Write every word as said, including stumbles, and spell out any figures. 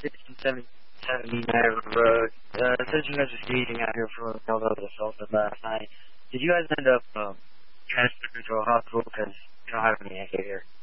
sixteen seventy Niagara Road. Uh, it says you guys are staging out here for a Nova assaulted last night. Did you guys end up um, transferring to a hospital because you don't have any A K here?